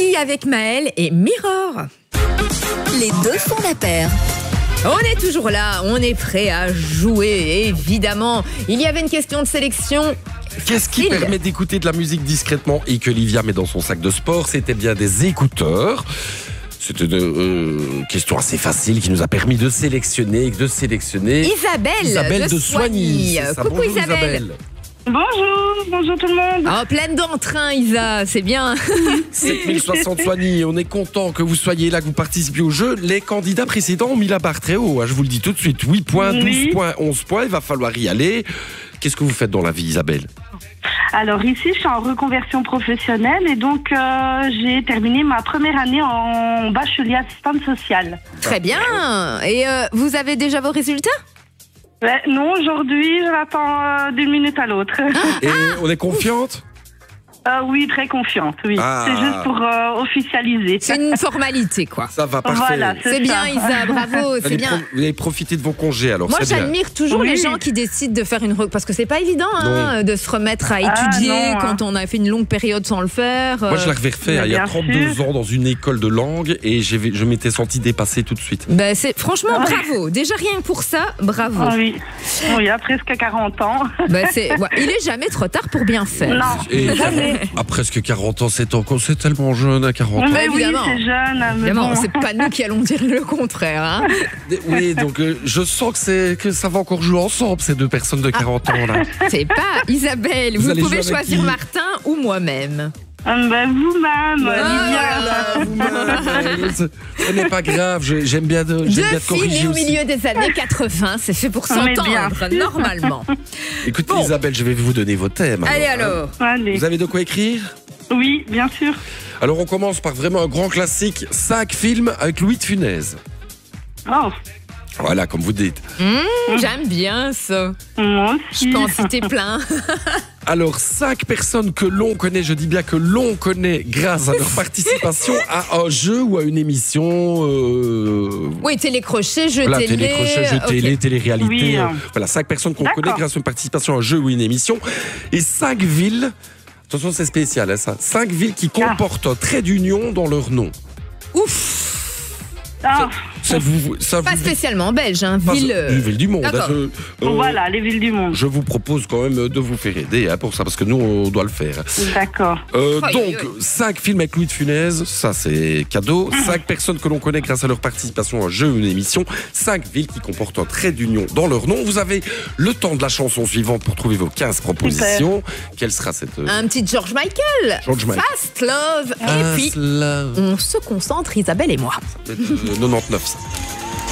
parti avec Maëlle et Mirror. Les deux font la paire. On est toujours là, on est prêt à jouer, évidemment. Il y avait une question de sélection. Qu'est-ce qui permet d'écouter de la musique discrètement et que Livia met dans son sac de sport? C'était bien des écouteurs. C'était une question assez facile qui nous a permis de sélectionner. Isabelle de Soigny. Coucou Bonjour, Isabelle. Bonjour tout le monde. Oh, pleine d'entrain Isa, c'est bien. 7060 Soigny, on est content que vous soyez là, que vous participiez au jeu. Les candidats précédents ont mis la barre très haut, je vous le dis tout de suite. 8 points, 12 points, 11 points, il va falloir y aller. Qu'est-ce que vous faites dans la vie, Isabelle? Alors ici, je suis en reconversion professionnelle et donc j'ai terminé ma première année en bachelier assistante sociale. Très bien. Et vous avez déjà vos résultats? Non, aujourd'hui, je l'attends d'une minute à l'autre. Et on est confiante? Oui, très confiante, oui. Ah. C'est juste pour officialiser. C'est une formalité, quoi. Ça va, parfait. Voilà, C'est bien Isa, bravo, c'est bien. Vous avez profité de vos congés, alors Moi, c'est bien. j'admire toujours les gens qui décident de faire parce que c'est pas évident de se remettre à étudier quand on a fait une longue période sans le faire. Moi, je l'avais refait il y a 32 ans dans une école de langue et je m'étais senti dépassé tout de suite. Franchement, bravo. Déjà, rien que pour ça, bravo. Oui, il y a presque 40 ans. Il est jamais trop tard pour bien faire. Non, Et jamais. à presque 40 ans, c'est tellement jeune à 40 ans. Mais oui, évidemment. c'est jeune. Mais Évidemment, bon. c'est pas nous qui allons dire le contraire. Hein. Oui, donc je sens que ça va encore jouer ensemble, ces deux personnes de 40 ans là. C'est pas Isabelle. Vous Vous allez pouvez jouer avec choisir qui? Martin ou moi-même. Vous-même, Livia. Ce n'est pas grave, j'aime bien te Deux corriger filles nées au aussi. milieu des années 80, c'est fait pour Mais bien s'entendre, sûr. normalement. Écoutez Isabelle, je vais vous donner vos thèmes. Allez alors. Allez. Vous avez de quoi écrire? Oui, bien sûr. Alors on commence par vraiment un grand classique, 5 films avec Louis de Funès. Oh, Voilà, comme vous dites. J'aime bien ça. moi Je aussi. peux en citer plein. Alors, 5 personnes que l'on connaît, je dis bien que l'on connaît grâce à leur participation à un jeu ou à une émission. Oui, télécrochet, jeu Voilà, télé. télécrochet, jeu télé, Ok. télé-réalité. Oui. Voilà, 5 personnes qu'on D'accord. connaît grâce à une participation à un jeu ou une émission. Et 5 villes, attention c'est spécial, ça. 5 villes qui comportent un trait d'union dans leur nom. Ouf. Ah, Ça Pas vous- spécialement belge, hein. pas- Ville. ville du monde. D'accord. voilà, les villes du monde. Je vous propose quand même de vous faire aider pour ça, parce que nous, on doit le faire. D'accord. Aïe, Donc, aïe, aïe. 5 films avec Louis de Funès, ça c'est cadeau. 5 personnes que l'on connaît grâce à leur participation à un jeu ou une émission. 5 villes qui comportent un trait d'union dans leur nom. Vous avez le temps de la chanson suivante pour trouver vos 15 propositions. Quelle sera cette... Un petit George Michael. George Michael. Fast Love. Et puis, on se concentre, Isabelle et moi. 99, ça.